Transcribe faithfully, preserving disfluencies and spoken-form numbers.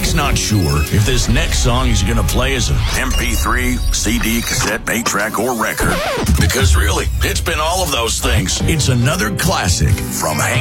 Hank's not sure if this next song he's going to play is an M P three, C D, cassette, eight track, or record. Because really, it's been all of those things. It's another classic from Hank